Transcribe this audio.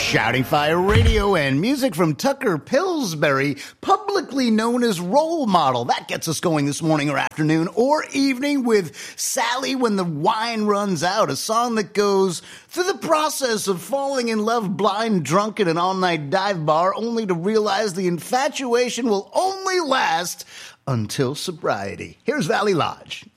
Shouting Fire Radio and music from Tucker Pillsbury, publicly known as Role Model. That gets us going this morning or afternoon or evening with Sally When the Wine Runs Out, a song that goes through the process of falling in love blind drunk at an all-night dive bar only to realize the infatuation will only last until sobriety. Here's Valley Lodge.